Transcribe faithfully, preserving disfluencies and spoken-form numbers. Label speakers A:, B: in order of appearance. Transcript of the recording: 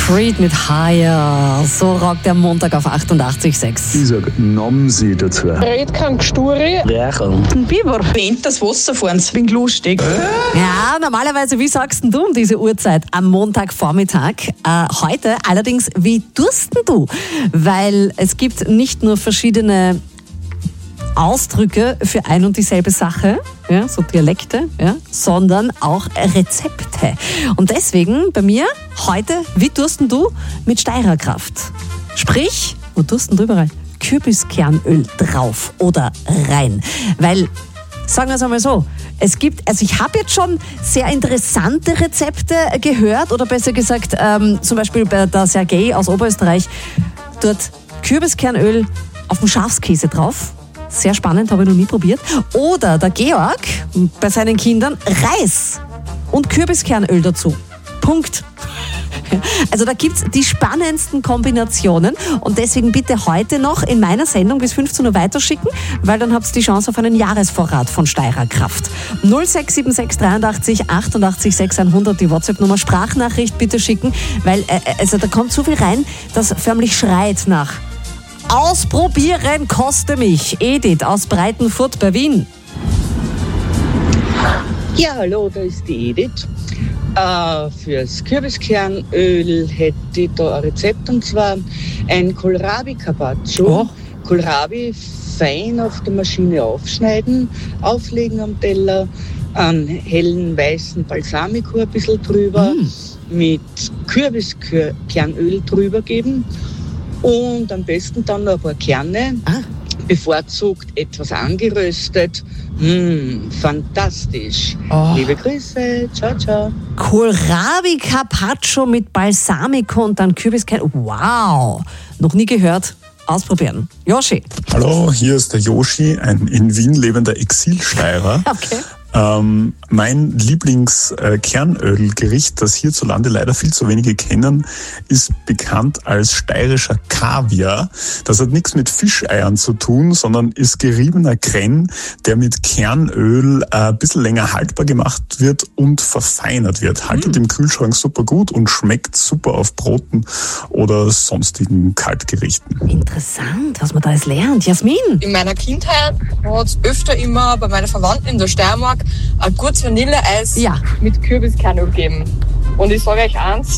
A: Creed mit Higher. So rockt der Montag auf achtundachtzig Komma sechs.
B: Ich sag, nahm sie dazu.
C: Red kein Gesturi.
B: Rächerl.
C: Ein Biber.
D: Bent das Wasser fahren, bin lustig.
A: Ja, normalerweise, wie sagst denn du um diese Uhrzeit am Montagvormittag? Äh, heute allerdings, wie tust denn du? Weil es gibt nicht nur verschiedene Ausdrücke für ein und dieselbe Sache, ja, so Dialekte, ja, sondern auch Rezepte. Und deswegen bei mir heute, wie tust denn du mit Steirer-Kraft? Sprich, wo tust denn du überall? Kürbiskernöl drauf oder rein. Weil, sagen wir es einmal so, es gibt, also ich habe jetzt schon sehr interessante Rezepte gehört, oder besser gesagt, ähm, zum Beispiel bei der Sergei aus Oberösterreich, dort Kürbiskernöl auf dem Schafskäse drauf. Sehr spannend, habe ich noch nie probiert. Oder der Georg bei seinen Kindern Reis und Kürbiskernöl dazu. Punkt. Also da gibt es die spannendsten Kombinationen und deswegen bitte heute noch in meiner Sendung bis fünfzehn Uhr weiterschicken, weil dann habt ihr die Chance auf einen Jahresvorrat von Steirer-Kraft. null sechs sieben sechs dreiundachtzig achtundachtzig sechshundert, die WhatsApp-Nummer, Sprachnachricht bitte schicken, weil äh, also da kommt so viel rein, das förmlich schreit nach Ausprobieren koste mich. Edith aus Breitenfurt bei Wien.
E: Ja, hallo, da ist die Edith. Äh, fürs Kürbiskernöl hätte ich da ein Rezept, und zwar ein Kohlrabi-Carpaccio.
A: Oh.
E: Kohlrabi fein auf der Maschine aufschneiden, auflegen am Teller, einen hellen weißen Balsamico ein bisschen drüber, mm. mit Kürbiskernöl drüber geben. Und am besten dann noch ein paar Kerne, ah. bevorzugt etwas angeröstet. Mmh, fantastisch. Oh. Liebe Grüße, ciao, ciao.
A: Kohlrabi Carpaccio mit Balsamico und dann Kürbiskern. Wow, noch nie gehört. Ausprobieren. Joshi.
F: Hallo, hier ist der Joshi, ein in Wien lebender Exilsteirer.
A: Okay.
F: Ähm, mein Lieblingskernölgericht, das hierzulande leider viel zu wenige kennen, ist bekannt als steirischer Kaviar. Das hat nichts mit Fischeiern zu tun, sondern ist geriebener Krenn, der mit Kernöl äh, ein bisschen länger haltbar gemacht wird und verfeinert wird. Haltet mm. im Kühlschrank super gut und schmeckt super auf Broten oder sonstigen Kaltgerichten.
A: Interessant, was man da alles lernt. Jasmin?
G: In meiner Kindheit hat es öfter immer bei meinen Verwandten in der Steiermark ein gutes Vanilleeis
A: ja.
G: mit Kürbiskernöl gegeben. Und ich sage euch eins,